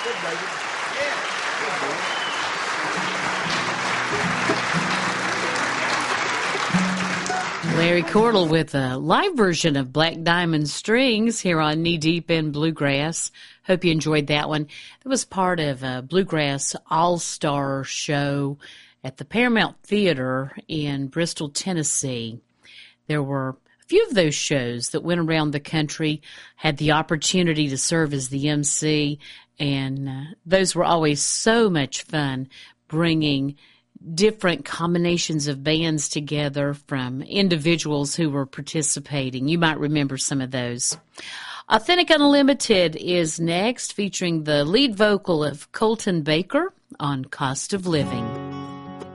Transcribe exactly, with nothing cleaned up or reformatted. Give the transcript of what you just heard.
Good, David. Yeah. Larry Cordell with a live version of Black Diamond Strings here on Knee Deep in Bluegrass. Hope you enjoyed that one. It was part of a Bluegrass All-Star show at the Paramount Theater in Bristol, Tennessee. There were a few of those shows that went around the country, had the opportunity to serve as the M C, and uh, those were always so much fun, bringing different combinations of bands together from individuals who were participating. You might remember some of those. Authentic Unlimited is next, featuring the lead vocal of Colton Baker on Cost of Living.